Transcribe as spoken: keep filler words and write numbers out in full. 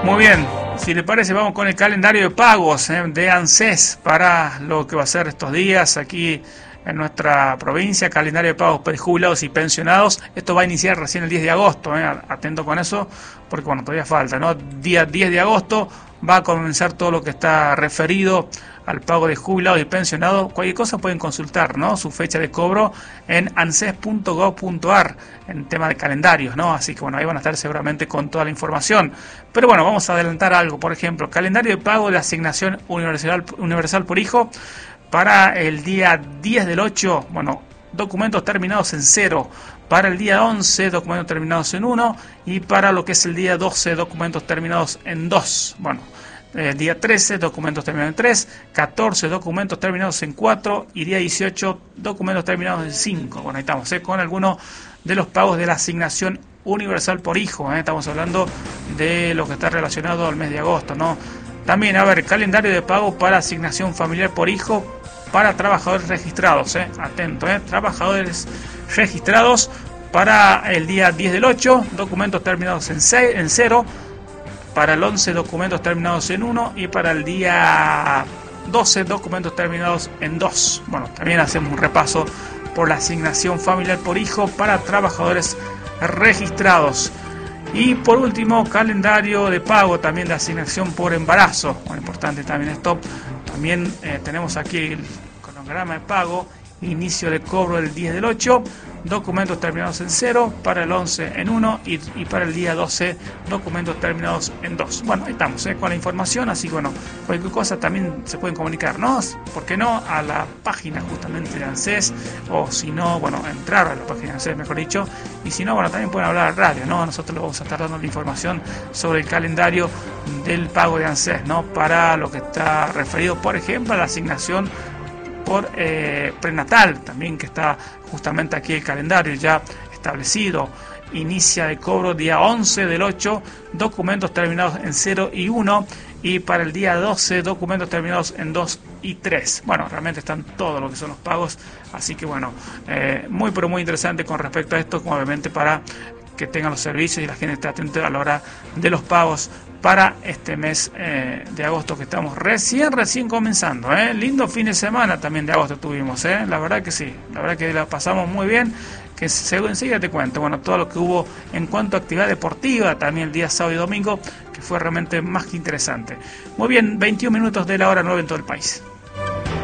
Muy bien, si le parece vamos con el calendario de pagos eh, de ANSES para lo que va a ser estos días aquí en nuestra provincia. Calendario de pagos prejubilados y pensionados. Esto va a iniciar recién el diez de agosto, eh, atento con eso, porque bueno, todavía falta, ¿no? Día diez de agosto va a comenzar todo lo que está referido al pago de jubilados y pensionados. Cualquier cosa pueden consultar, ¿no? Su fecha de cobro en anses punto gob punto ar en tema de calendarios, ¿no? Así que bueno, ahí van a estar seguramente con toda la información. Pero bueno, vamos a adelantar algo. Por ejemplo, calendario de pago de asignación universal, universal por hijo para el día diez del ocho, bueno, documentos terminados en cero. Para el día once, documentos terminados en uno. Y para lo que es el día doce, documentos terminados en dos. Bueno, Eh, día trece, documentos terminados en tres, catorce, documentos terminados en cuatro y día dieciocho, documentos terminados en cinco. Bueno, ahí estamos, ¿eh? Con algunos de los pagos de la asignación universal por hijo, ¿eh? Estamos hablando de lo que está relacionado al mes de agosto, ¿no? También, a ver, calendario de pago para asignación familiar por hijo para trabajadores registrados, ¿eh? Atento, ¿eh? Trabajadores registrados para el día diez del ocho, documentos terminados en seis, en cero. Para el once, documentos terminados en uno. Y para el día doce, documentos terminados en dos. Bueno, también hacemos un repaso por la asignación familiar por hijo para trabajadores registrados. Y por último, calendario de pago también de asignación por embarazo. Muy importante también esto. También eh, tenemos aquí el cronograma de pago. Inicio de cobro el diez del ocho, documentos terminados en cero, para el once en uno y, y para el día doce documentos terminados en dos. Bueno, ahí estamos eh, con la información, así que bueno, cualquier cosa también se pueden comunicarnos, ¿por qué no? A la página justamente de ANSES, o si no, bueno, entrar a la página de ANSES, mejor dicho, y si no, bueno, también pueden hablar al radio, ¿no? Nosotros les vamos a estar dando la información sobre el calendario del pago de ANSES, ¿no? Para lo que está referido, por ejemplo, a la asignación por eh, prenatal, también que está justamente aquí el calendario ya establecido. Inicia de cobro día once del ocho, documentos terminados en cero y uno, y para el día doce, documentos terminados en dos y tres. Bueno, realmente están todos lo que son los pagos, así que bueno, eh, muy pero muy interesante con respecto a esto, como obviamente para que tengan los servicios y la gente esté atenta a la hora de los pagos para este mes eh, de agosto que estamos recién, recién comenzando. ¿eh? Lindo fin de semana también de agosto tuvimos, ¿eh? La verdad que sí, la verdad que la pasamos muy bien, que enseguida te cuento, bueno, todo lo que hubo en cuanto a actividad deportiva, también el día sábado y domingo, que fue realmente más que interesante. Muy bien, veintiún minutos de la hora nueve en todo el país.